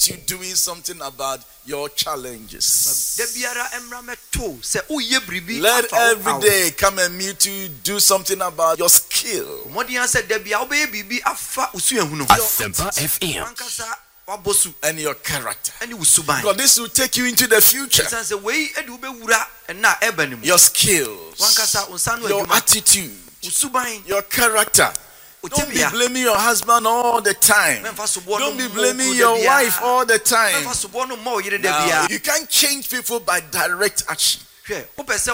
meet you doing something about your challenges. Let every day come and meet you do something about your skill. Asempa FM. And your character. Because this will take you into the future. Your skills, your attitude, your character. Don't be blaming your husband all the time. Don't be blaming your wife all the time. Now, you can't change people by direct action. You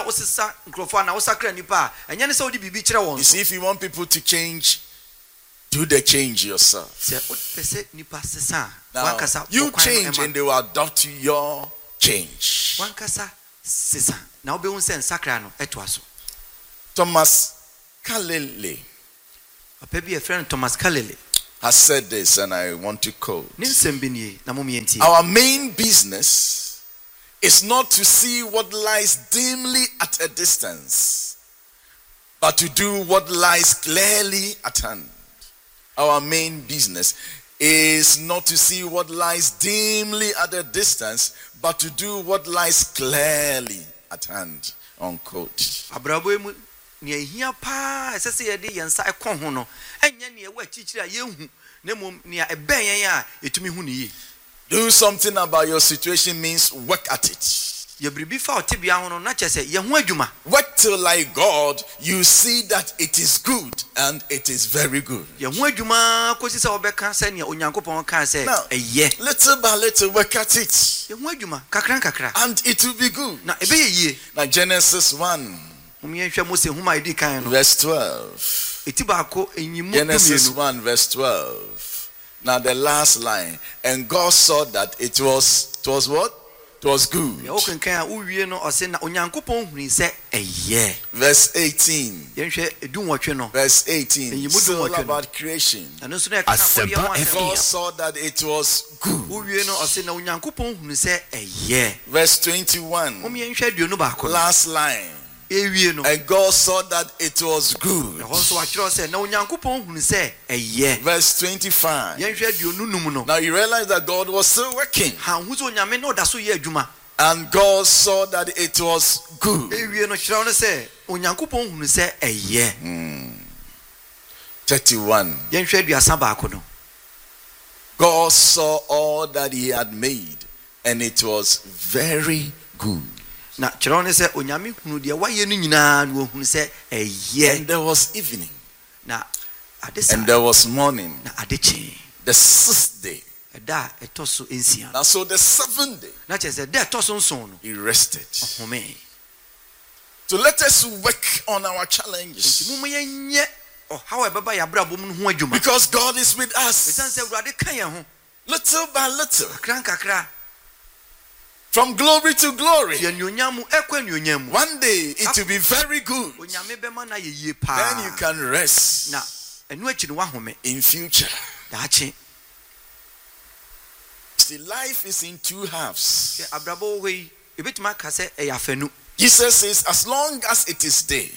see, if you want people to change, do the change yourself. Now, you change and they will adopt your change. Thomas Kalele has said this, and I want to quote. Our main business is not to see what lies dimly at a distance, but to do what lies clearly at hand. Our main business is not to see what lies dimly at a distance, but to do what lies clearly at hand. Unquote. Do something about your situation means work at it. Work till like God, you see that it is good and it is very good. Now, little by little, work at it. And it will be good. Now, Genesis 1, verse 12. Genesis 1, verse 12. Now, the last line. And God saw that it was what? It was good. Verse 18. Verse 18. Still about creation. God saw that it was good. Verse 21. Last line. And God saw that it was good. Verse 25. Now you realize that God was still working. And God saw that it was good. 31. God saw all that he had made, and it was very good. And there was evening. And there was morning. The sixth day. Now, so the seventh day, he rested. So let us work on our challenges. Because God is with us. Little by little. From glory to glory. One day it will be very good. Then you can rest in future. See, life is in two halves. Jesus says, as long as it is day,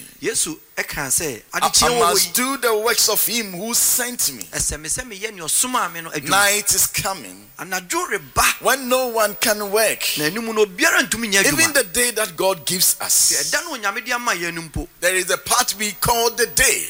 I must do the works of him who sent me. Night is coming when no one can work. Even the day that God gives us, there is a part we call the day,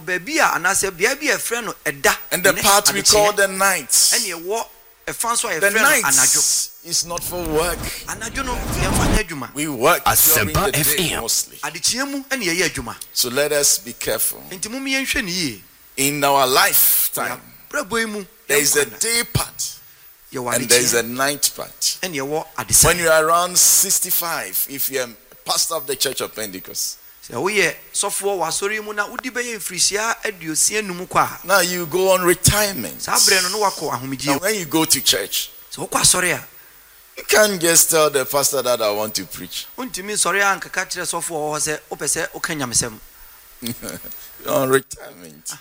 and the part we call the night. The night is not for work. We work during the day mostly. So let us be careful. In our lifetime, there is a day part and there is a night part. When you are around 65, if you are pastor of the Church of Pentecost, now you go on retirement. Now when you go to church, you can't just tell the pastor that I want to preach. On retirement.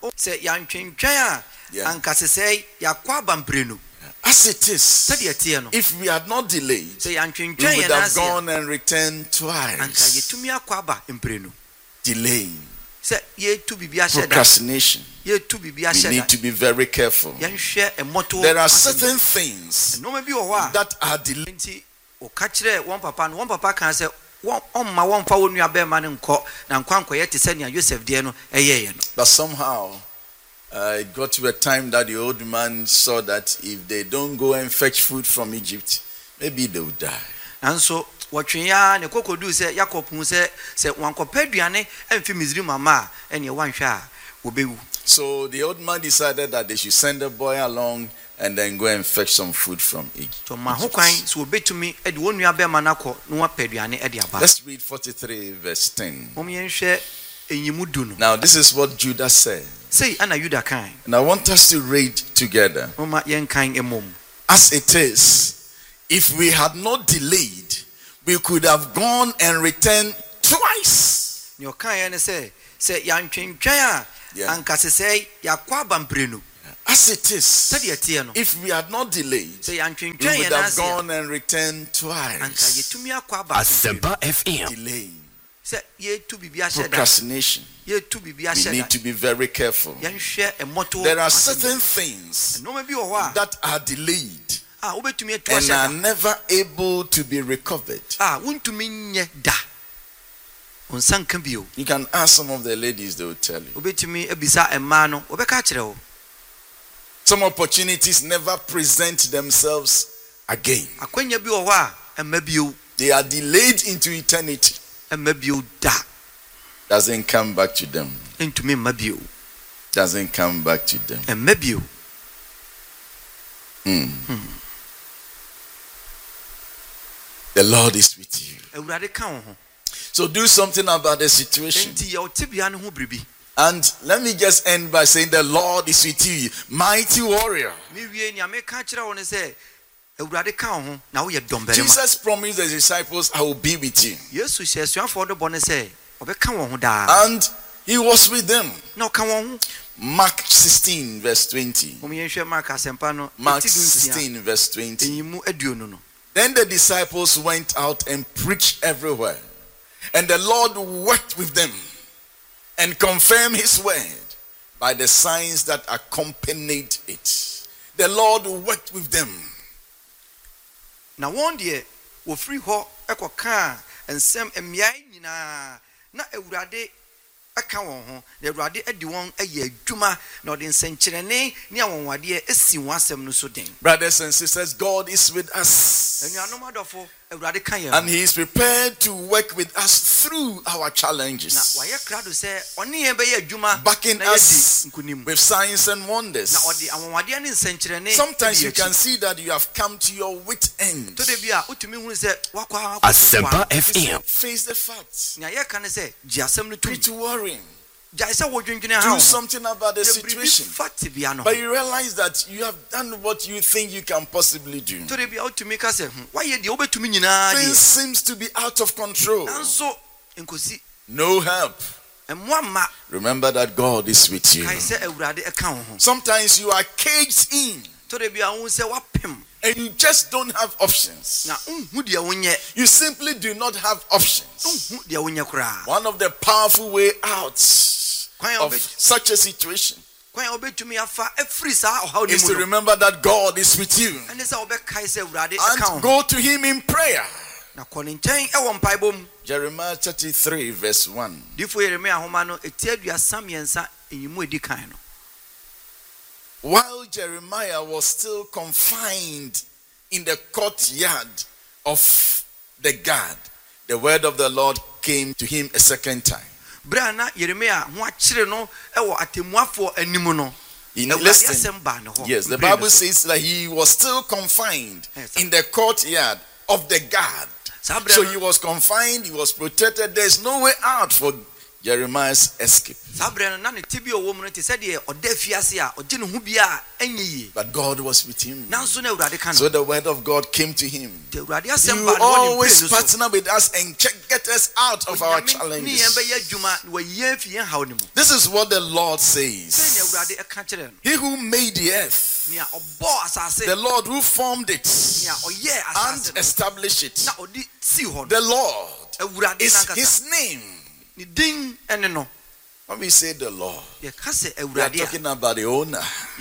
As it is, if we had not delayed, we would have gone and returned twice. Delaying. Procrastination. We need to be very careful. There are certain things that are delayed. But somehow it got to a time that the old man saw that if they don't go and fetch food from Egypt, maybe they will die. And so watching ne kokodu se Jacob hu se wankopaduane emfi Misri mama ene wanhwa obewu. So the old man decided that they should send the boy along and then go and fetch some food from Egypt. So ma hokwan so obetumi e de wonu abema nako no wapaduane e de aba. Let's read 43 verse 10. Now this is what Judah said. Say ana Judah kan. And I want us to read together. As it is, if we had not delayed, we could have gone and returned twice. Your kind say yantwentwan ankase say yakwa bamprenu. As it is, if we had not delayed, we would have gone and returned twice. Asempa FM. Delay. Procrastination. We need to be very careful. There are certain things that are delayed and are never able to be recovered. You can ask some of the ladies, they will tell you. Some opportunities never present themselves again. They are delayed into eternity. Doesn't come back to them. Doesn't come back to them. The Lord is with you. So do something about the situation. And let me just end by saying the Lord is with you, mighty warrior. Jesus promised the disciples, I will be with you. And he was with them. Mark 16 verse 20. Mark 16 verse 20. Then the disciples went out and preached everywhere. And the Lord worked with them and confirmed his word by the signs that accompanied it. The Lord worked with them. Now one day, we free ho ekoka ensem emiai nyina na ewurade aka won ho na ewurade edi won aye adwuma na odi nsenkyerene ne awonwade esi won asem no so den. Brothers and sisters, God is with us. And he is prepared to work with us through our challenges, backing us with signs and wonders. Sometimes you can see that you have come to your wit end. Asempa FM. Face the facts. Quit worrying. Do something about the situation. But you realize that you have done what you think you can possibly do. Things seems to be out of control. No help. Remember that God is with you. Sometimes you are caged in and you just don't have options. You simply do not have options. One of the powerful way outs of such a situation is to remember that God is with you and go to him in prayer. Jeremiah 33 verse 1. While Jeremiah was still confined in the courtyard of the guard, the word of the Lord came to him a second time. Listen, yes, the Bible says that he was still confined in the courtyard of the guard. So he was confined, he was protected. There's no way out for Jeremiah's escape. But God was with him. So the word of God came to him. You always partner with us and get us out of our challenges. This is what the Lord says. He who made the earth, the Lord who formed it and established it, the Lord is his name. When we say the Lord, we are talking about the owner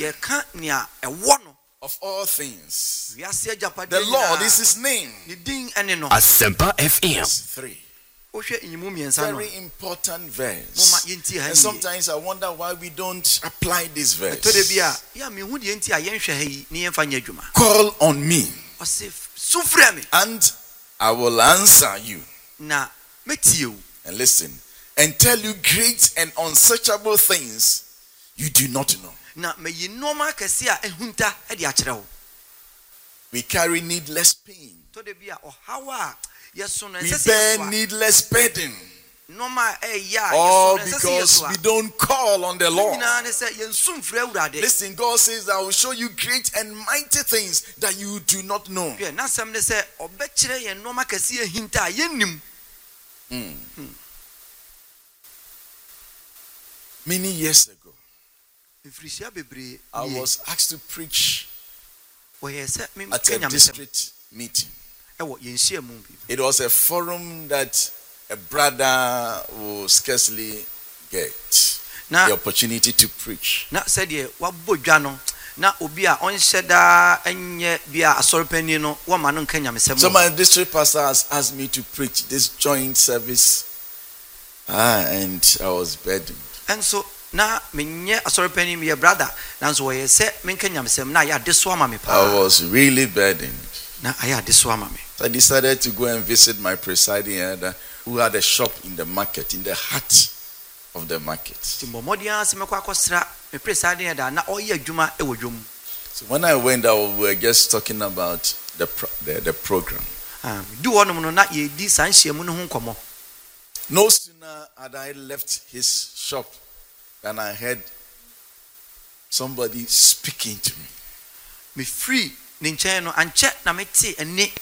of all things. The Lord is his name. Asempa FM. 3. Very important verse. And sometimes I wonder why we don't apply this verse. Call on me, and I will answer you. And listen, and tell you great and unsearchable things you do not know. We carry needless pain. We bear needless burden. All because we don't call on the Lord. Listen, God says, I will show you great and mighty things that you do not know. Many years ago, I was asked to preach at a district meeting. It was a forum that a brother will scarcely get the opportunity to preach. So my district pastor has asked me to preach this joint service, and I was burdened. And so now me brother, I was really burdened. So I decided to go and visit my presiding elder, who had a shop in the market, in the heart of the market. So when I went out, we were just talking about the program. No sooner had I left his shop than I heard somebody speaking to me. Me free. Asempa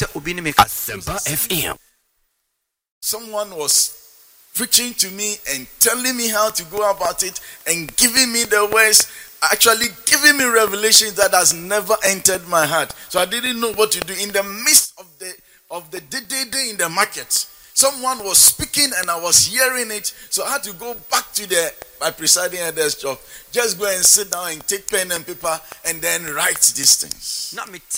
FM. Someone was preaching to me and telling me how to go about it and giving me the words, actually giving me revelations that has never entered my heart. So I didn't know what to do. In the midst of the day in the market, someone was speaking and I was hearing it. So I had to go back to my presiding elder's job. Just go and sit down and take pen and paper and then write these things.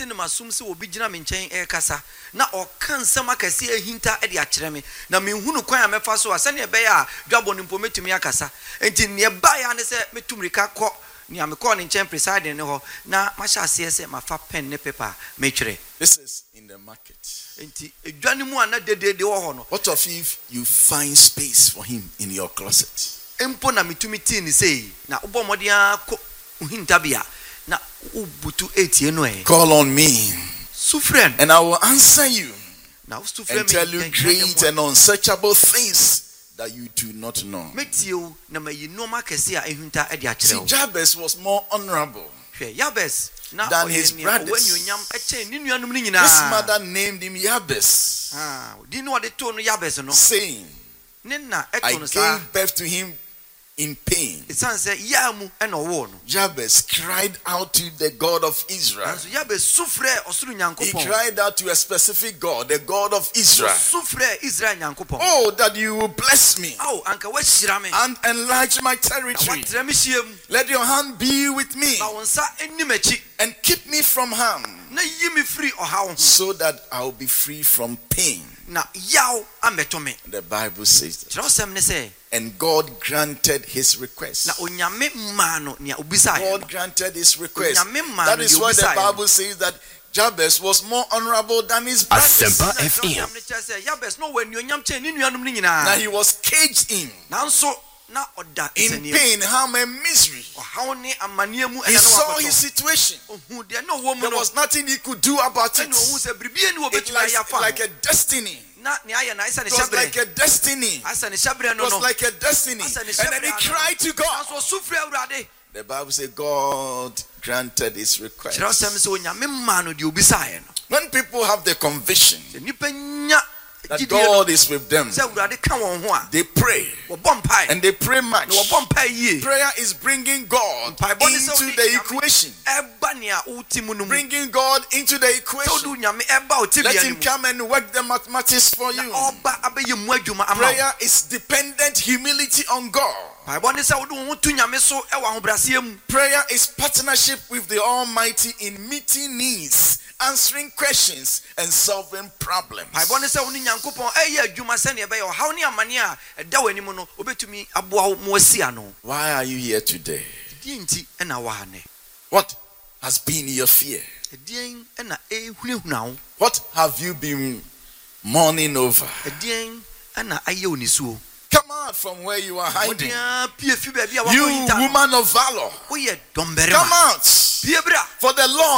This is in the market. What if you find space for him in your closet? Call on me, and I will answer you and tell you great and unsearchable things that you do not know. See, Jabez was more honorable than his brothers. His mother named him Jabez, saying, I gave birth to him in pain. Jabez cried out to the God of Israel. He cried out to a specific God, the God of Israel. Oh, that you will bless me and enlarge my territory. Let your hand be with me and keep me from harm, so that I will be free from pain. The Bible says that. And God granted his request. God granted his request. That is why the Bible says that Jabez was more honorable than his brothers. Asempa FM. Now he was caged in pain, harm, and misery. He saw his situation. There was nothing he could do about it. It's like a destiny. It was like a destiny. It was like a destiny. And then he cried to God. The Bible says God granted his request. When people have the conviction that God is with them. They pray. And they pray much. Prayer is bringing God into the equation. Bringing God into the equation. Let him come and work the mathematics for you. Prayer is dependent humility on God. Prayer is partnership with the Almighty in meeting needs, answering questions, and solving problems. Why are you here today? What has been your fear? What have you been mourning over? Come out from where you are hiding. You woman of valor. Come out. For the Lord